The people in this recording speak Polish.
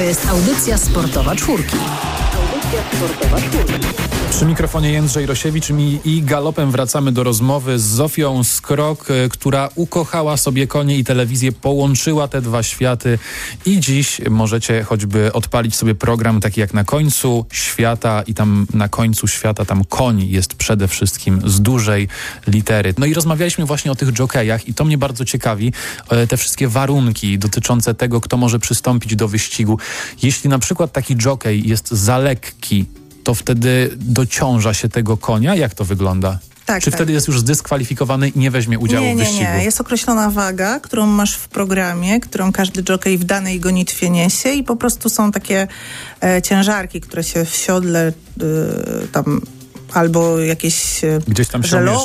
jest audycja sportowa czwórki. Przy mikrofonie Jędrzej Rosiewicz i galopem wracamy do rozmowy z Zofią Skrok, która ukochała sobie konie i telewizję, połączyła te dwa światy i dziś możecie choćby odpalić sobie program taki jak Na końcu świata i tam na końcu świata tam koń jest przede wszystkim z dużej litery. No i rozmawialiśmy właśnie o tych dżokejach i to mnie bardzo ciekawi, te wszystkie warunki dotyczące tego, kto może przystąpić do wyścigu. Jeśli na przykład taki dżokej jest za lekki, to wtedy dociąża się tego konia? Jak to wygląda? Tak, Czy tak. wtedy jest już zdyskwalifikowany i nie weźmie udziału w wyścigu? Nie. Jest określona waga, którą masz w programie, którą każdy dżokej w danej gonitwie niesie i po prostu są takie ciężarki, które się w siodle tam albo jakieś gdzieś tam się żelowe